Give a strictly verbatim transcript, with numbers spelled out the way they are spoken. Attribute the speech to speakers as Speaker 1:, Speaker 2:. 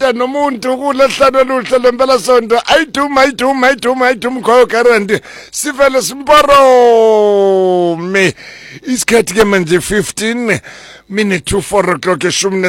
Speaker 1: siyahlala nomuntu kulehlano luhle lempela sonto ayiduma ayiduma ayiduma ayiduma khoyo guarantee sivele simporo me isikhathi ke manje fifteen minute to four o'clock eshumi